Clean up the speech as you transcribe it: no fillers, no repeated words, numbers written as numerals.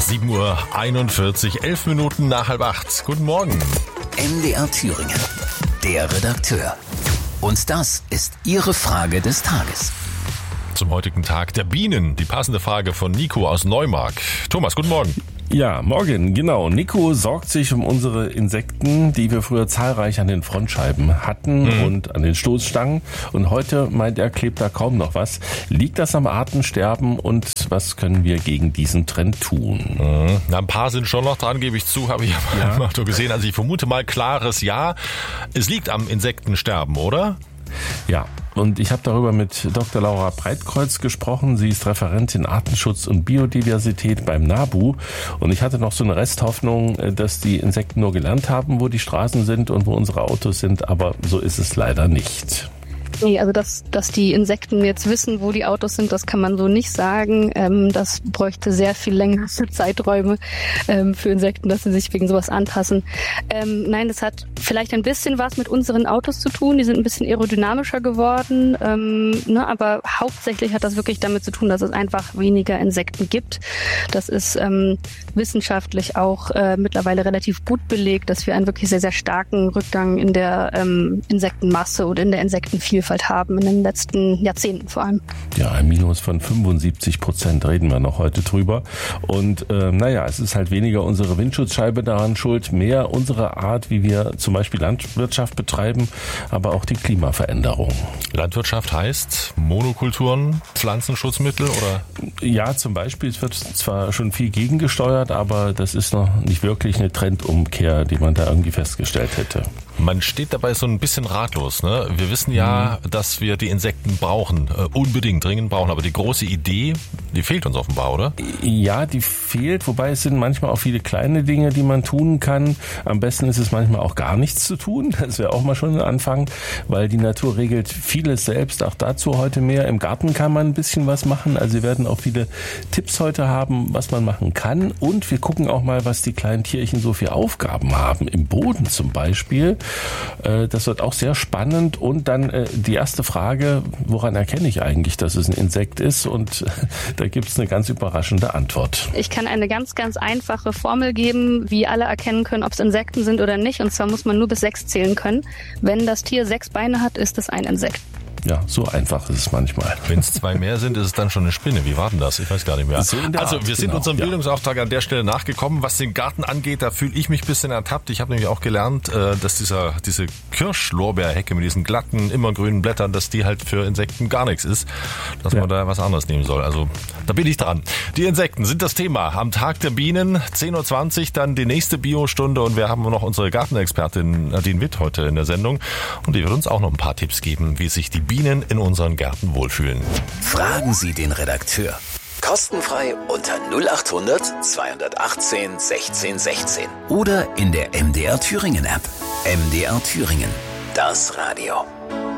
7:41 Uhr, 11 Minuten nach 7:30. Guten Morgen. MDR Thüringen, der Redakteur. Und das ist Ihre Frage des Tages. Zum heutigen Tag der Bienen. Die passende Frage von Nico aus Neumark. Thomas, guten Morgen. Ja, morgen, genau. Nico sorgt sich um unsere Insekten, die wir früher zahlreich an den Frontscheiben hatten und an den Stoßstangen. Und heute, meint er, klebt da kaum noch was. Liegt das am Artensterben und was können wir gegen diesen Trend tun? Na, ein paar sind schon noch dran, gebe ich zu, habe ich am Auto gesehen. Also ich vermute mal klares Ja. Es liegt am Insektensterben, oder? Ja, und ich habe darüber mit Dr. Laura Breitkreuz gesprochen. Sie ist Referentin Artenschutz und Biodiversität beim NABU. Und ich hatte noch so eine Resthoffnung, dass die Insekten nur gelernt haben, wo die Straßen sind und wo unsere Autos sind. Aber so ist es leider nicht. Nee, also dass die Insekten jetzt wissen, wo die Autos sind, das kann man so nicht sagen. Das bräuchte sehr viel längere Zeiträume für Insekten, dass sie sich wegen sowas anpassen. Nein, das hat vielleicht ein bisschen was mit unseren Autos zu tun. Die sind ein bisschen aerodynamischer geworden, aber hauptsächlich hat das wirklich damit zu tun, dass es einfach weniger Insekten gibt. Das ist wissenschaftlich auch mittlerweile relativ gut belegt, dass wir einen wirklich sehr, sehr starken Rückgang in der Insektenmasse oder in der Insektenvielfalt haben in den letzten Jahrzehnten vor allem. Ja, ein Minus von 75% reden wir noch heute drüber. Und es ist halt weniger unsere Windschutzscheibe daran schuld, mehr unsere Art, wie wir zum Beispiel Landwirtschaft betreiben, aber auch die Klimaveränderung. Landwirtschaft heißt Monokulturen, Pflanzenschutzmittel oder? Ja, zum Beispiel, es wird zwar schon viel gegengesteuert, aber das ist noch nicht wirklich eine Trendumkehr, die man da irgendwie festgestellt hätte. Man steht dabei so ein bisschen ratlos, ne? Wir wissen ja, dass wir die Insekten brauchen, unbedingt, dringend brauchen, aber die große Idee, die fehlt uns offenbar, oder? Ja, die fehlt, wobei es sind manchmal auch viele kleine Dinge, die man tun kann. Am besten ist es manchmal auch gar nichts zu tun, das wäre auch mal schon ein Anfang, weil die Natur regelt vieles selbst, auch dazu heute mehr. Im Garten kann man ein bisschen was machen, also wir werden auch viele Tipps heute haben, was man machen kann, und wir gucken auch mal, was die kleinen Tierchen so für Aufgaben haben, im Boden zum Beispiel. Das wird auch sehr spannend. Und dann die erste Frage, woran erkenne ich eigentlich, dass es ein Insekt ist? Und da gibt es eine ganz überraschende Antwort. Ich kann eine ganz, ganz einfache Formel geben, wie alle erkennen können, ob es Insekten sind oder nicht. Und zwar muss man nur bis 6 zählen können. Wenn das Tier 6 Beine hat, ist es ein Insekt. Ja, so einfach ist es manchmal. Wenn es 2 mehr sind, ist es dann schon eine Spinne. Wie war denn das? Ich weiß gar nicht mehr. So also wir sind unserem Bildungsauftrag an der Stelle nachgekommen. Was den Garten angeht, da fühle ich mich ein bisschen ertappt. Ich habe nämlich auch gelernt, dass diese Kirschlorbeerhecke mit diesen glatten, immergrünen Blättern, dass die halt für Insekten gar nichts ist. Dass man da was anderes nehmen soll. Also da bin ich dran. Die Insekten sind das Thema. Am Tag der Bienen, 10:20 Uhr, dann die nächste Biostunde. Und wir haben noch unsere Gartenexpertin Nadine Witt heute in der Sendung. Und die wird uns auch noch ein paar Tipps geben, wie sich die Bienen in unseren Gärten wohlfühlen. Fragen Sie den Redakteur. Kostenfrei unter 0800 218 16 16 oder in der MDR Thüringen App. MDR Thüringen, das Radio.